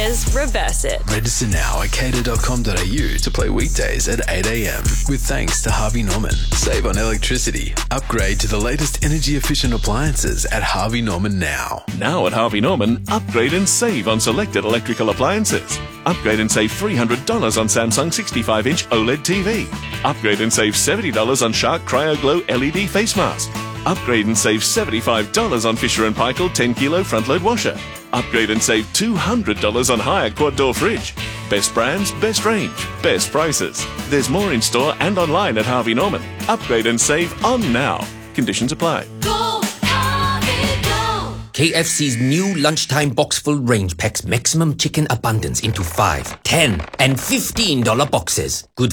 is Reverse It. Register now at cater.com.au to play weekdays at 8 a.m. with thanks to Harvey Norman. Save on electricity. Upgrade to the latest energy-efficient appliances at Harvey Norman now. Now at Harvey Norman, upgrade and save on selected electrical appliances. Upgrade and save $300 on Samsung 65-inch OLED TV. Upgrade and save $70 on Shark Cryo Glow LED face mask. Upgrade and save $75 on Fisher & Paykel 10-kilo front-load washer. Upgrade and save $200 on Haier quad-door fridge. Best brands, best range, best prices. There's more in store and online at Harvey Norman. Upgrade and save on now. Conditions apply. KFC's new lunchtime box full range packs maximum chicken abundance into 5, 10 and $15 boxes. Good